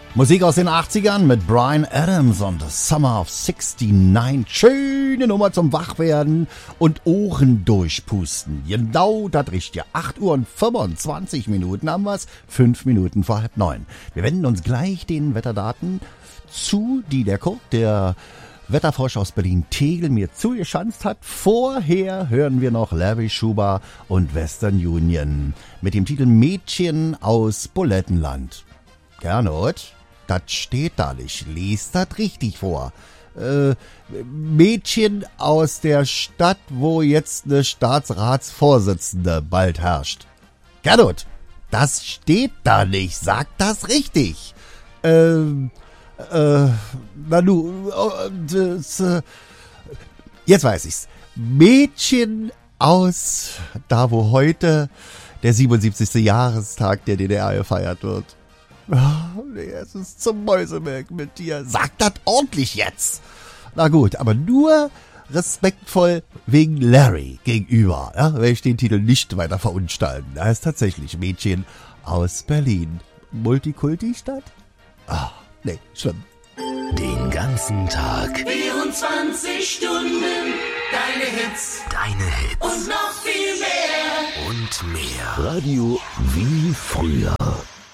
Musik aus den 80ern mit Bryan Adams und Summer of 69. Schöne Nummer zum Wachwerden und Ohren durchpusten. Genau das Richtige. 8 Uhr und 25 Minuten haben wir's. 5 Minuten vor 8:30. Wir wenden uns gleich den Wetterdaten zu, die der Kurt, der Wetterforscher aus Berlin-Tegel, mir zugeschanzt hat. Vorher hören wir noch Larry Schuber und Western Union mit dem Titel Mädchen aus Bulettenland. Gernot, das steht da nicht. Lies das richtig vor. Mädchen aus der Stadt, wo jetzt eine Staatsratsvorsitzende bald herrscht. Gernot, das steht da nicht. Sag das richtig. Nanu, jetzt weiß ich's. Mädchen aus da, wo heute der 77. Jahrestag der DDR gefeiert wird. Oh, nee, es ist zum Mäusemelken mit dir. Sag das ordentlich jetzt. Na gut, aber nur respektvoll wegen Larry gegenüber. Ja, werde ich den Titel nicht weiter verunstalten. Er ist tatsächlich Mädchen aus Berlin. Multikulti-Stadt? Ah, nee, schlimm. Den ganzen Tag. 24 Stunden. Deine Hits. Deine Hits. Und noch viel mehr. Und mehr. Radio wie früher.